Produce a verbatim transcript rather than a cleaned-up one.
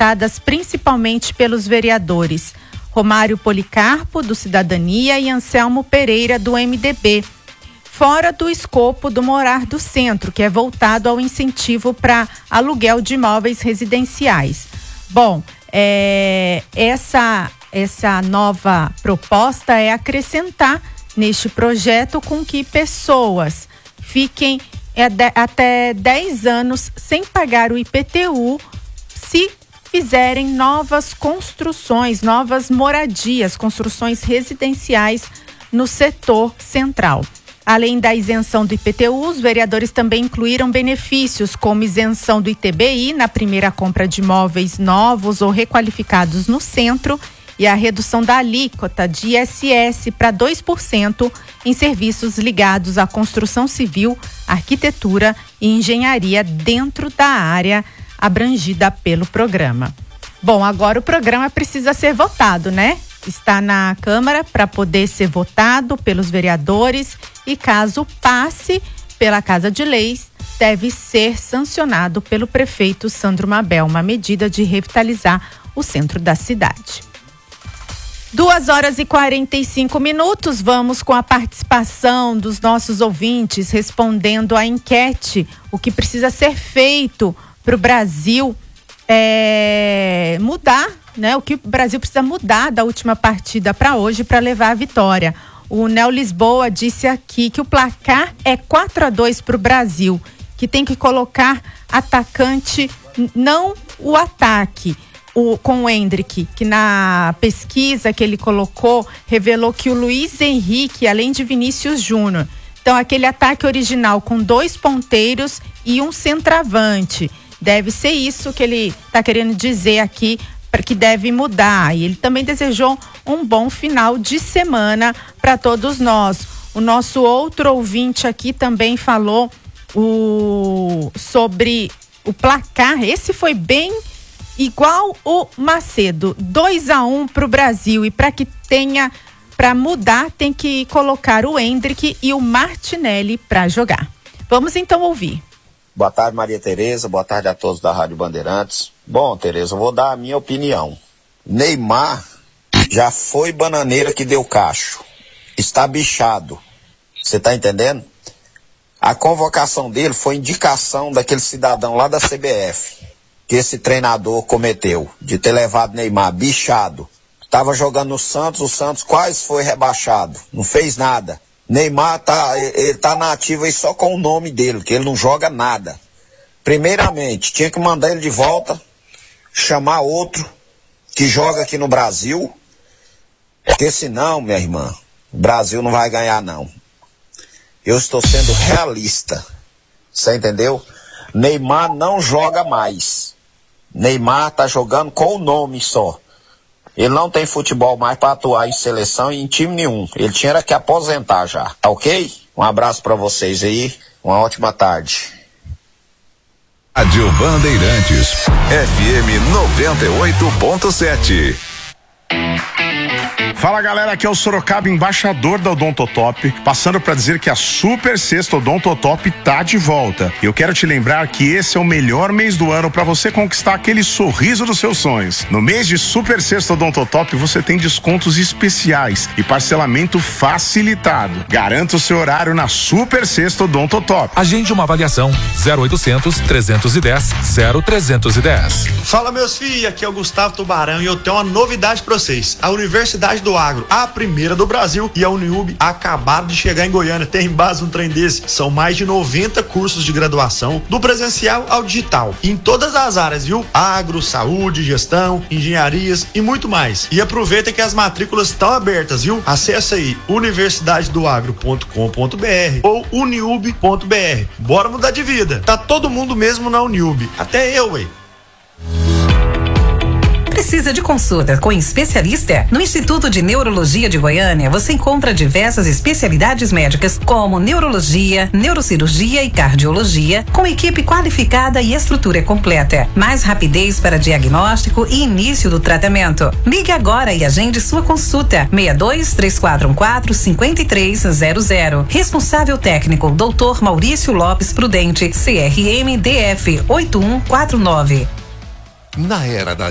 votadas principalmente pelos vereadores Romário Policarpo, do Cidadania, e Anselmo Pereira, do M D B, fora do escopo do Morar do Centro, que é voltado ao incentivo para aluguel de imóveis residenciais. Bom, é, essa, essa nova proposta é acrescentar neste projeto com que pessoas fiquem é, de, até dez anos sem pagar o I P T U se fizerem novas construções, novas moradias, construções residenciais no setor central. Além da isenção do I P T U, os vereadores também incluíram benefícios como isenção do I T B I na primeira compra de imóveis novos ou requalificados no centro e a redução da alíquota de I S S para dois por cento em serviços ligados à construção civil, arquitetura e engenharia dentro da área abrangida pelo programa. Bom, agora o programa precisa ser votado, né? Está na Câmara para poder ser votado pelos vereadores e, caso passe pela Casa de Leis, deve ser sancionado pelo prefeito Sandro Mabel, uma medida de revitalizar o centro da cidade. Duas horas e quarenta e cinco minutos, vamos com a participação dos nossos ouvintes respondendo à enquete, o que precisa ser feito para o Brasil é, mudar, né? O que o Brasil precisa mudar da última partida para hoje para levar a vitória. O Neo Lisboa disse aqui que o placar é quatro a dois para o Brasil, que tem que colocar atacante, não o ataque. O, com o Hendrick, que na pesquisa que ele colocou, revelou que o Luiz Henrique, além de Vinícius Júnior, então aquele ataque original com dois ponteiros e um centroavante, deve ser isso que ele está querendo dizer aqui, para que deve mudar. E ele também desejou um bom final de semana para todos nós. O nosso outro ouvinte aqui também falou o, sobre o placar, esse foi bem igual o Macedo, dois a um para o Brasil, e para que tenha, para mudar, tem que colocar o Hendrick e o Martinelli para jogar. Vamos então ouvir. Boa tarde, Maria Tereza, boa tarde a todos da Rádio Bandeirantes. Bom, Tereza, eu vou dar a minha opinião. Neymar já foi bananeira que deu cacho, está bichado, você tá entendendo? A convocação dele foi indicação daquele cidadão lá da C B F, que esse treinador cometeu, de ter levado Neymar bichado. Tava jogando no Santos, o Santos quase foi rebaixado, não fez nada. Neymar tá, ele tá na ativa aí só com o nome dele, que ele não joga nada. Primeiramente, tinha que mandar ele de volta, chamar outro que joga aqui no Brasil, porque senão, minha irmã, o Brasil não vai ganhar não. Eu estou sendo realista, você entendeu? Neymar não joga mais. Neymar tá jogando com o nome só. Ele não tem futebol mais para atuar em seleção e em time nenhum. Ele tinha que aposentar já, tá ok? Um abraço para vocês aí, uma ótima tarde. Rádio Bandeirantes, F M noventa e oito ponto sete. Fala galera, aqui é o Sorocaba, embaixador da Odontotop, passando para dizer que a Super Sexta Odontotop tá de volta. Eu quero te lembrar que esse é o melhor mês do ano para você conquistar aquele sorriso dos seus sonhos. No mês de Super Sexta Odontotop você tem descontos especiais e parcelamento facilitado. Garanta o seu horário na Super Sexta Odontotop. Agende uma avaliação zero oitocentos, trezentos e dez, zero trezentos e dez. Fala meus filhos, aqui é o Gustavo Tubarão e eu tenho uma novidade para vocês. A Universidade do Agro, a primeira do Brasil, e a Uniub acabaram de chegar em Goiânia. Tem base um trem desse. São mais de noventa cursos de graduação, do presencial ao digital, em todas as áreas, viu? Agro, saúde, gestão, engenharias e muito mais. E aproveita que as matrículas estão abertas, viu? Acesse aí universidade do agro ponto com ponto b r ou uniub ponto b r. Bora mudar de vida. Tá todo mundo mesmo na Uniub. Até eu, ué. Precisa de consulta com especialista? No Instituto de Neurologia de Goiânia, você encontra diversas especialidades médicas como neurologia, neurocirurgia e cardiologia, com equipe qualificada e estrutura completa. Mais rapidez para diagnóstico e início do tratamento. Ligue agora e agende sua consulta. seis dois, três quatro um quatro, cinco três zero zero. Responsável técnico, doutor Maurício Lopes Prudente, C R M D F oito um quatro nove. Na era da